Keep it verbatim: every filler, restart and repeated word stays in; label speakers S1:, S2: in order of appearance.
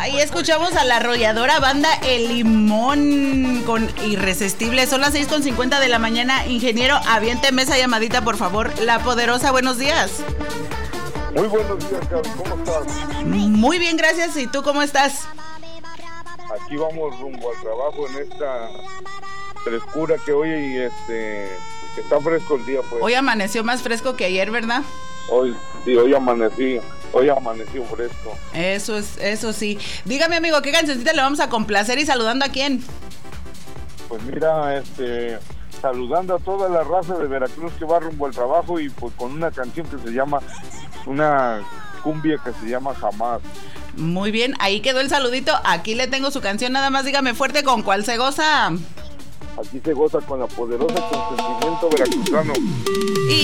S1: Ahí escuchamos a la arrolladora banda El Limón con Irresistible. Son las seis con cincuenta de la mañana. Ingeniero, aviénteme esa llamadita, por favor. La Poderosa, buenos días.
S2: Muy buenos días, Gaby. ¿Cómo estás?
S1: Muy bien, gracias. ¿Y tú cómo estás?
S2: Aquí vamos rumbo al trabajo en esta frescura que hoy este, que está fresco el día, pues.
S1: Hoy amaneció más fresco que ayer, ¿verdad?
S2: Hoy, sí, hoy amanecí, hoy amaneció fresco.
S1: Eso es, eso sí. Dígame, amigo, ¿qué cancioncita le vamos a complacer y saludando a quién?
S2: Pues mira, este, saludando a toda la raza de Veracruz que va rumbo al trabajo y pues con una canción que se llama, una cumbia que se llama Jamás.
S1: Muy bien, ahí quedó el saludito. Aquí le tengo su canción, nada más dígame fuerte con cuál se goza.
S2: Aquí se goza con la poderosa Consentimiento Veracruzano.
S1: Y